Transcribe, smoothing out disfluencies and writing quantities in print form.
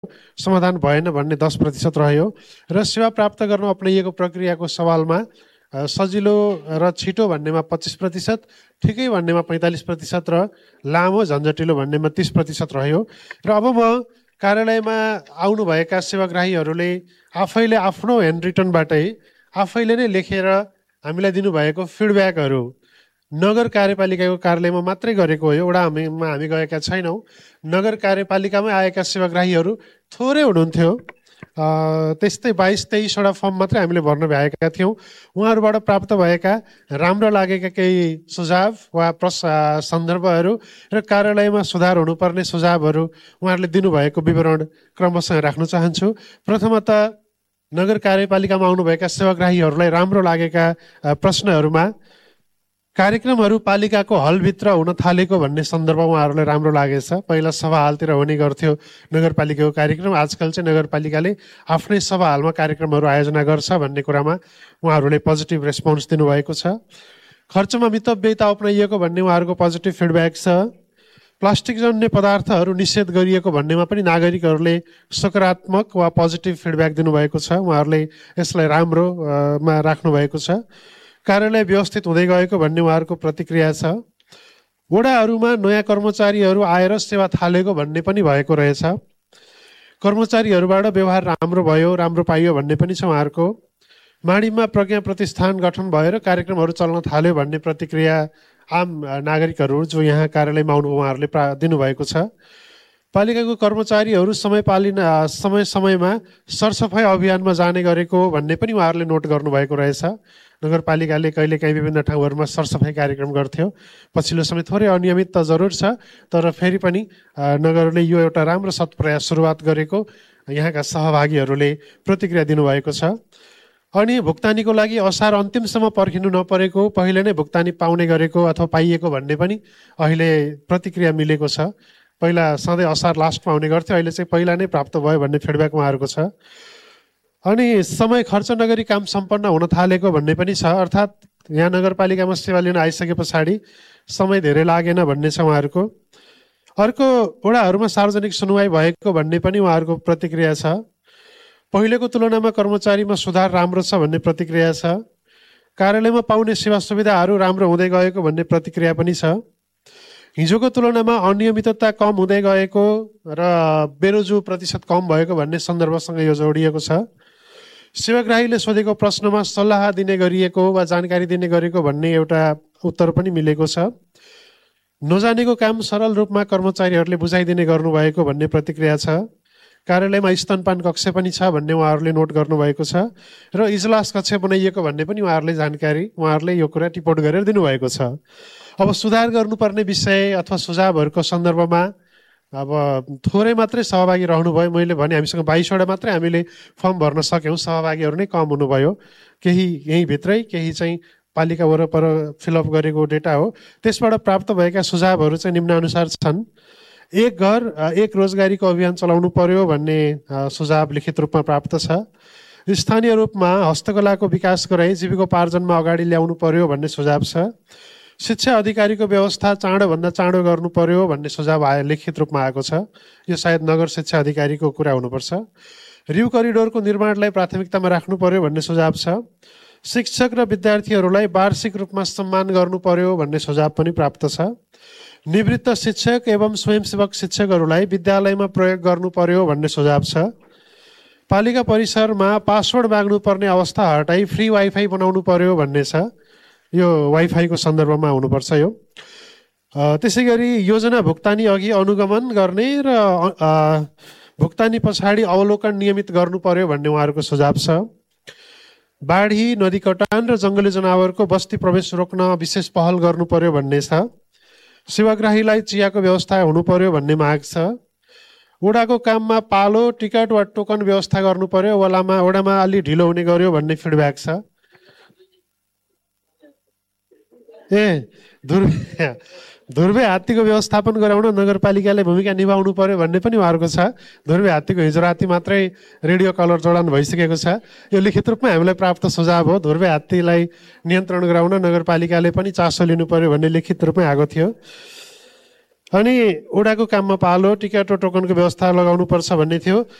समाधान भएन भन्ने 10% रह्यो र सेवा प्राप्त गर्न अपनाइएको प्रक्रियाको सवालमा सजिलो र छिटो भन्नेमा 25%, ठिकै भन्नेमा 45% र लामो झन्झटिलो भन्नेमा 30% रह्यो। र अब म कार्यालयमा आउनुभएका सेवाग्राहीहरूले आफैले आफ्नो ह्यान्ड रिटनबाटै आफैले नै लेखेर हामीलाई दिनुभएको फिडब्याकहरू नगर कार्यपालिकाको कार्यालयमा मात्रै गरेको हो। एउटा हामी गएका छैनौँ। नगर कार्यपालिकामै आएका सेवाग्राहीहरू थोरै हुनुहुन्थ्यो। त्यस्तै 22-23वटा फर्म मात्रै हामीले भर्न भ्याएका थियौँ। उहाँहरूबाट प्राप्त भएका राम्रो लागेका केही सुझाव वा सन्दर्भहरू र कार्यालयमा सुधार हुनुपर्ने सुझावहरू उहाँहरूले दिनुभएको विवरण क्रमशः राख्न चाहन्छु। प्रथमतः नगर कार्यपालिकामा आउनुभएका सेवाग्राहीहरूलाई राम्रो लागेका प्रश्नहरूमा कार्यक्रमहरू पालिकाको हलभित्र हुन थालेको भन्ने सन्दर्भ उहाँहरूलाई राम्रो लागेछ। पहिला सभा हालतिर हुने गर्थ्यो नगरपालिकाको कार्यक्रम, आजकल चाहिँ नगरपालिकाले आफ्नै सभा हालमा कार्यक्रमहरू आयोजना गर्छ भन्ने कुरामा उहाँहरूले पोजिटिभ रेस्पोन्स दिनुभएको छ। खर्चमा मितव्ययिता अपनाइएको भन्ने उहाँहरूको पोजिटिभ फिडब्याक छ। प्लास्टिक जन्य पदार्थहरू निषेध गरिएको भन्नेमा पनि नागरिकहरूले सकारात्मक वा पोजिटिभ फिडब्याक दिनुभएको छ। उहाँहरूले यसलाई राम्रोमा राख्नुभएको छ। कार्यालय व्यवस्थित हुँदै गएको भन्ने उहाँहरूको प्रतिक्रिया छ। वडाहरूमा नयाँ कर्मचारीहरू आएर सेवा थालेको भन्ने पनि भएको रहेछ। कर्मचारीहरूबाट व्यवहार राम्रो भयो, राम्रो पाइयो भन्ने पनि छ उहाँहरूको। माडीमा प्रज्ञा प्रतिष्ठान गठन भएर कार्यक्रमहरू चल्न थाल्यो भन्ने प्रतिक्रिया आम नागरिकहरू जो यहाँ कार्यालयमा आउनु उहाँहरूले दिनुभएको छ। पालिकाको कर्मचारीहरू समयमा सरसफाइ अभियानमा जाने गरेको भन्ने पनि उहाँहरूले नोट गर्नुभएको रहेछ। नगरपालिकाले कहिलेकाहीँ विभिन्न ठाउँहरूमा सरसफाइ कार्यक्रम गर्थ्यो। पछिल्लो समय थोरै अनियमित त जरुर छ, तर फेरि पनि नगरले यो एउटा राम्रो सत्प्रयास सुरुवात गरेको यहाँका सहभागीहरूले प्रतिक्रिया दिनुभएको छ। अनि भुक्तानीको लागि असार अन्तिमसम्म पर्खिनु नपरेको, पहिले नै भुक्तानी पाउने गरेको अथवा पाइएको भन्ने पनि अहिले प्रतिक्रिया मिलेको छ। पहिला सधैँ असार लास्टमा आउने गर्थ्यो, अहिले चाहिँ पहिला नै प्राप्त भयो भन्ने फिडब्याक उहाँहरूको छ। अनि समय खर्च नगरी काम सम्पन्न हुन थालेको भन्ने पनि छ। अर्थात् यहाँ नगरपालिकामा सेवा लिन आइसके पछाडि समय धेरै लागेन भन्ने छ उहाँहरूको। अर्को, वडाहरूमा सार्वजनिक सुनवाई भएको भन्ने पनि उहाँहरूको प्रतिक्रिया छ। पहिलेको तुलनामा कर्मचारीमा सुधार राम्रो छ भन्ने प्रतिक्रिया छ। कार्यालयमा पाउने सेवा सुविधाहरू राम्रो हुँदै गएको भन्ने प्रतिक्रिया पनि छ। हिजोको तुलनामा अनियमितता कम हुँदै गएको र बेरोजु प्रतिशत कम भएको भन्ने सन्दर्भसँग यो जोडिएको छ। सेवाग्राहीले सोधेको प्रश्नमा सल्लाह दिने गरिएको वा जानकारी दिने गरेको भन्ने एउटा उत्तर पनि मिलेको छ। नजानेको काम सरल रूपमा कर्मचारीहरूले बुझाइदिने गर्नुभएको भन्ने प्रतिक्रिया छ। कार्यालयमा स्तनपान कक्ष पनि छ भन्ने उहाँहरूले नोट गर्नुभएको छ र इजलास कक्ष बनाइएको भन्ने पनि उहाँहरूले यो कुरा टिप्पण गरेर दिनुभएको छ। अब सुधार गर्नुपर्ने विषय अथवा सुझावहरूको सन्दर्भमा अब थोरै मात्रै सहभागी रहनुभयो। मैले भने हामीसँग 22वटा मात्रै हामीले फर्म भर्न सक्यौँ, सहभागीहरू नै कम हुनुभयो। केही यहीँभित्रै, केही चाहिँ पालिका वरपर फिलअप गरेको डेटा हो। त्यसबाट प्राप्त भएका सुझावहरू चाहिँ निम्नानुसार छन्। एक घर एक रोजगारीको अभियान चलाउनु पर्यो भन्ने सुझाव लिखित रूपमा प्राप्त छ। स्थानीय रूपमा हस्तकलाको विकास गराई जीविकोपार्जनमा अगाडि ल्याउनु पर्यो भन्ने सुझाव छ। शिक्षा अधिकारीको व्यवस्था चाँडोभन्दा चाँडो गर्नु पर्यो भन्ने सुझाव लिखित रूपमा आएको छ। यो सायद नगर शिक्षा अधिकारीको कुरा हुनुपर्छ। रिउ करिडोरको निर्माणलाई प्राथमिकतामा राख्नु पर्यो भन्ने सुझाव छ। शिक्षक र विद्यार्थीहरूलाई वार्षिक रूपमा सम्मान गर्नु पर्यो भन्ने सुझाव पनि प्राप्त छ। निवृत्त शिक्षक एवं स्वयंसेवक शिक्षकहरूलाई विद्यालयमा प्रयोग गर्नु पर्यो भन्ने सुझाव छ। पालिका परिसरमा पासवर्ड माग्नुपर्ने अवस्था हटाई फ्री वाइफाई बनाउनु पर्यो भन्ने छ। यो वाइफाईको सन्दर्भमा हुनुपर्छ यो। त्यसै गरी योजना भुक्तानी अघि अनुगमन गर्ने र भुक्तानी पछाडि अवलोकन नियमित गर्नु पर्यो भन्ने उहाँहरूको सुझाव छ। बाढी, नदी कटान र जङ्गली जनावरको बस्ती प्रवेश रोक्न विशेष पहल गर्नु पर्यो भन्ने छ। सेवाग्राहीलाई चियाको व्यवस्था हुनु पर्यो भन्ने माग छ। वडाको काममा पालो, टिकट वा टोकन व्यवस्था गर्नु पर्यो, वडामा अलि ढिलो हुने गर्यो भन्ने फिडब्याक छ। धुर्वे हात्तीको व्यवस्थापन गराउन नगरपालिकाले भूमिका निभाउनु पर्यो भन्ने पनि उहाँहरूको छ। धुर्वे हात्तीको हिजो राति मात्रै रेडियो कलर जडान भइसकेको छ। यो लिखित रूपमा हामीलाई प्राप्त सुझाव हो। धुर्वे हात्तीलाई नियन्त्रण गराउन नगरपालिकाले पनि चासो लिनु पर्यो भन्ने लिखित रूपमै आएको थियो। अनि ओडाको काममा पालो टिकट र टोकनको व्यवस्था लगाउनुपर्छ भन्ने थियो।